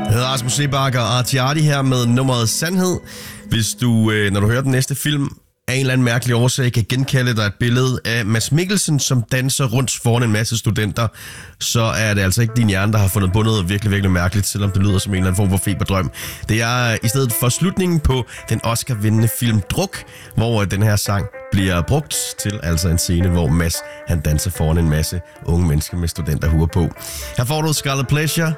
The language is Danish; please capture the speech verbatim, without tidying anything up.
Jeg hedder Rasmus Sebakker og Artiardi her med nummeret Sandhed. Hvis du, øh, når du hører den næste film, af en eller anden mærkelig årsag kan genkalde dig et billede af Mads Mikkelsen, som danser rundt foran en masse studenter, så er det altså ikke din hjerne, der har fundet på noget virkelig, virkelig mærkeligt, selvom det lyder som en eller anden form for feberdrøm. Det er i stedet for slutningen på den Oscar-vindende film Druk, hvor den her sang bliver brugt til, altså en scene, hvor Mads han danser foran en masse unge mennesker med studenterhuer på. Her får du Scarlet Pleasure